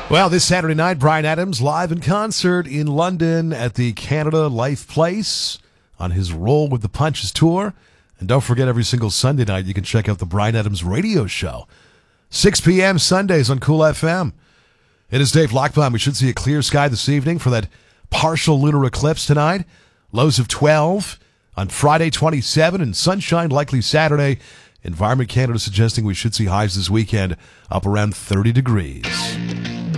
Well, this Saturday night, Bryan Adams live in concert in London at the Canada Life Place on his Roll with the Punches tour. And don't forget, every single Sunday night, you can check out the Bryan Adams radio show. 6 p.m. Sundays on Cool FM. It is Dave Lockbaum. We should see a clear sky this evening for that partial lunar eclipse tonight. Lows of 12 on Friday, 27, and sunshine likely Saturday. Environment Canada suggesting we should see highs this weekend up around 30 degrees.